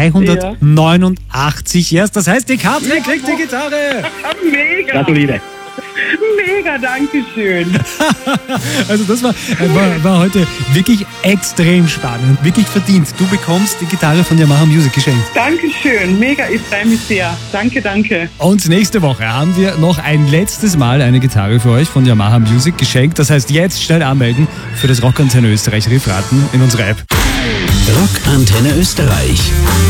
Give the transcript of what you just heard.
389 erst. Das heißt, die Katrin kriegt die Gitarre. Mega. Gratuliere. Mega, danke schön. Also das war heute wirklich extrem spannend, wirklich verdient. Du bekommst die Gitarre von Yamaha Music geschenkt. Dankeschön, mega, ich freue mich sehr. Danke, danke. Und nächste Woche haben wir noch ein letztes Mal eine Gitarre für euch von Yamaha Music geschenkt. Das heißt, jetzt schnell anmelden für das Rockantenne Österreich Riffraten in unserer App. Rockantenne Österreich.